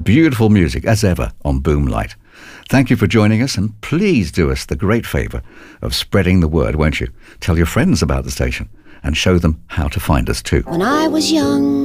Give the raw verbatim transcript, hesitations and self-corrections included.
Beautiful music, as ever, on Boomlight. Thank you for joining us, and please do us the great favour of spreading the word, won't you? Tell your friends about the station and show them how to find us too. When I was young